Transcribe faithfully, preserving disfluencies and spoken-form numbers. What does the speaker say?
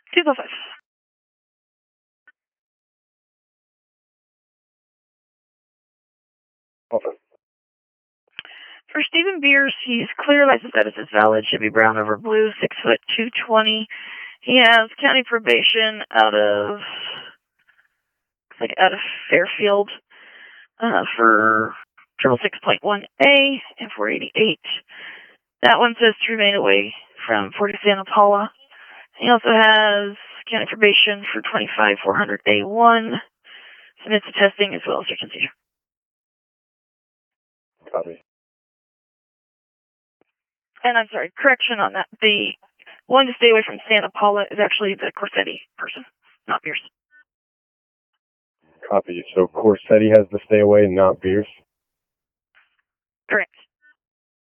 two oh five. Over. For Stephen Beers, he's clear, license status is valid, should be brown over blue, six foot two twenty. He has county probation out of, like out of Fairfield, uh, for triple six point one A and four eighty-eight. That one says to remain away from Fort Santa Paula. He also has county probation for twenty-five four hundred A one. Submits to testing as well as search and seizure. Copy. And I'm sorry, correction on that. The one to stay away from Santa Paula is actually the Corsetti person, not Beers. Copy. So Corsetti has to stay away, not Beers? Correct.